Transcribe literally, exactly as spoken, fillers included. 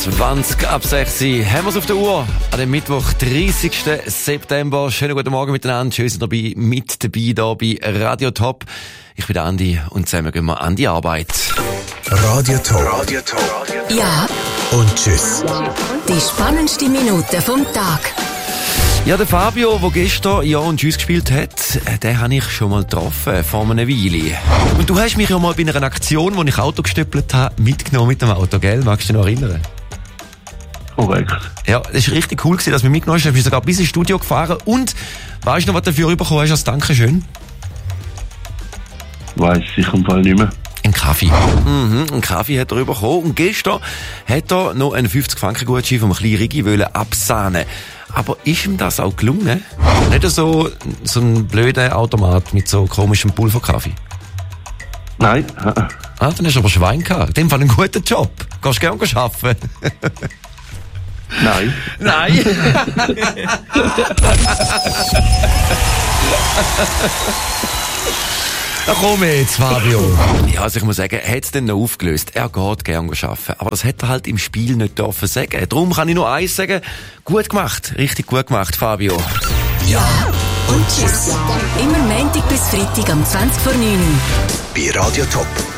zwanzig ab sechs Uhr haben wir es auf der Uhr. An dem Mittwoch, dreißigsten September. Schönen guten Morgen miteinander. Schön, sind dabei, mit dabei hier bei Radio Top. Ich bin der Andi und zusammen gehen wir an die Arbeit. Radio Top. Radio Top. Ja. Und tschüss. Die spannendste Minute vom Tag. Ja, der Fabio, der gestern Ja und Tschüss gespielt hat, den habe ich schon mal getroffen, vor einer Weile. Und du hast mich ja mal bei einer Aktion, wo ich Auto gestöppelt habe, mitgenommen mit dem Auto, gell? Magst du dich noch erinnern? Korrekt. Ja, das war richtig cool, dass du mich mitgenommen hast. Du bist sogar bis ins Studio gefahren. Und weißt du noch, was du dafür bekommen hast als Dankeschön? Weiss ich im Fall nicht mehr. Ein Kaffee. Mhm, einen Kaffee hat er bekommen. Und gestern hat er noch einen fünfzig Franken Gutschein vom kleinen Rigi absahnen. Aber ist ihm das auch gelungen? Nicht so, so ein blöder Automat mit so komischem Pulverkaffee? Nein. Ah, dann hast du aber Schwein gehabt. In dem Fall einen guten Job. Gehst du gerne arbeiten? Nein. Nein. Da komm jetzt, Fabio. Ja, also ich muss sagen, er hat es dann noch aufgelöst. Er geht gerne arbeiten. Aber das hätte er halt im Spiel nicht dürfen sagen. Darum kann ich nur eins sagen. Gut gemacht. Richtig gut gemacht, Fabio. Ja und tschüss. Immer Montag bis Freitag am zwanzig vor neun. Bei Radio Top.